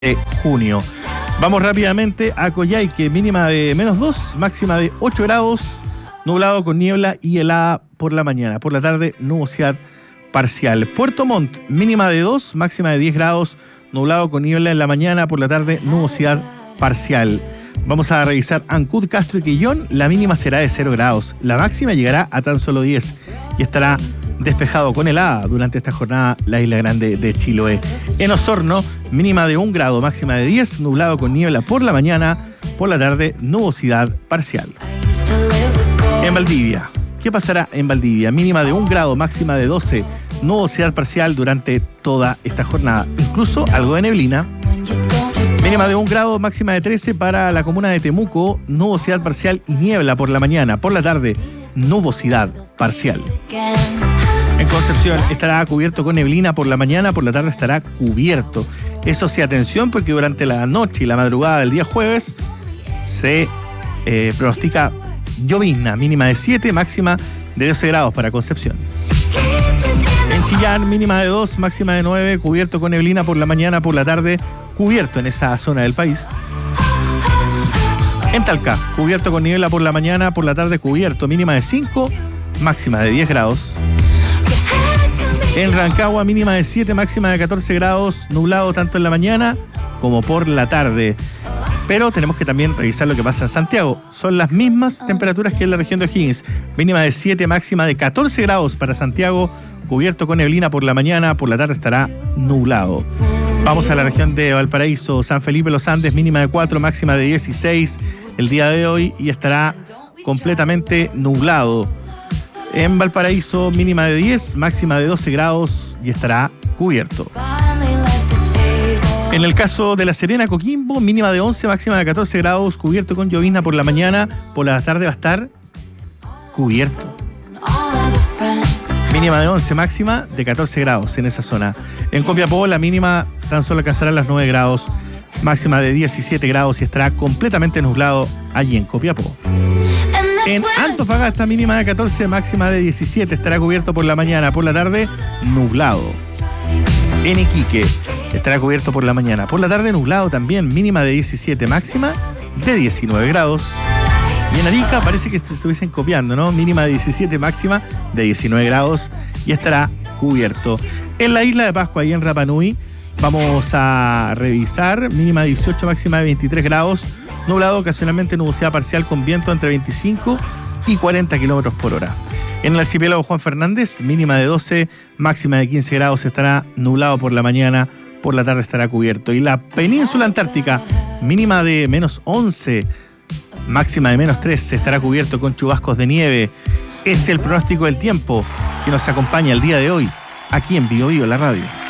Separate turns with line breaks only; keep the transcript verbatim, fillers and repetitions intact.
de junio. Vamos rápidamente a Coyhaique, mínima de menos dos, máxima de ocho grados, nublado con niebla y helada por la mañana. Por la tarde, nubosidad parcial. Puerto Montt, mínima de dos, máxima de diez grados, nublado con niebla en la mañana. Por la tarde, nubosidad parcial. Vamos a revisar Ancud, Castro y Quillón. La mínima será de cero grados. La máxima llegará a tan solo diez y estará despejado con helada durante esta jornada la Isla Grande de Chiloé. En Osorno, mínima de un grado, máxima de diez, nublado con niebla por la mañana, por la tarde, nubosidad parcial. En Valdivia, ¿qué pasará en Valdivia? Mínima de un grado, máxima de doce, nubosidad parcial durante toda esta jornada, incluso algo de neblina. Mínima de un grado, máxima de trece para la comuna de Temuco, nubosidad parcial y niebla por la mañana, por la tarde, nubosidad parcial. En Concepción estará cubierto con neblina por la mañana, por la tarde estará cubierto. Eso sí, atención, porque durante la noche y la madrugada del día jueves se eh, pronostica llovizna, mínima de siete, máxima de doce grados para Concepción. En Chillán, mínima de dos, máxima de nueve, cubierto con neblina por la mañana, por la tarde cubierto en esa zona del país. En Talca, cubierto con niebla por la mañana, por la tarde cubierto, mínima de cinco, máxima de diez grados. En Rancagua, mínima de siete, máxima de catorce grados, nublado tanto en la mañana como por la tarde. Pero tenemos que también revisar lo que pasa en Santiago. Son las mismas temperaturas que en la región de O'Higgins. Mínima de siete, máxima de catorce grados para Santiago, cubierto con neblina por la mañana, por la tarde estará nublado. Vamos a la región de Valparaíso, San Felipe Los Andes, mínima de cuatro, máxima de dieciséis el día de hoy y estará completamente nublado. En Valparaíso, mínima de diez, máxima de doce grados y estará cubierto. En el caso de La Serena, Coquimbo, mínima de once, máxima de catorce grados, cubierto con llovizna por la mañana, por la tarde va a estar cubierto. Mínima de once, máxima de catorce grados en esa zona. En Copiapó, la mínima tan solo alcanzará las nueve grados, máxima de diecisiete grados y estará completamente nublado allí en Copiapó. En Antofagasta, mínima de catorce, máxima de diecisiete, estará cubierto por la mañana, por la tarde, nublado. En Iquique, estará cubierto por la mañana, por la tarde, nublado también, mínima de diecisiete, máxima de diecinueve grados. Y en Arica parece que estuviesen copiando, ¿no? Mínima de diecisiete, máxima de diecinueve grados y estará cubierto. En la isla de Pascua y en Rapa Nui vamos a revisar mínima de dieciocho, máxima de veintitrés grados, nublado, ocasionalmente nubosidad parcial con viento entre veinticinco y cuarenta kilómetros por hora. En el archipiélago Juan Fernández, mínima de doce, máxima de quince grados, estará nublado por la mañana, por la tarde estará cubierto. Y la península antártica, mínima de menos once, máxima de menos tres, estará cubierto con chubascos de nieve. Es el pronóstico del tiempo que nos acompaña el día de hoy, aquí en Bio Bio, la radio.